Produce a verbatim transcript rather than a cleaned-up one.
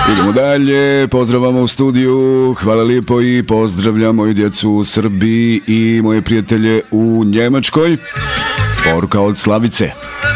Idemo dalje, pozdravamo u studiju, hvala lijepo i pozdravljam moju djecu u Srbiji i moje prijatelje u Njemačkoj. Poruka od Slavice.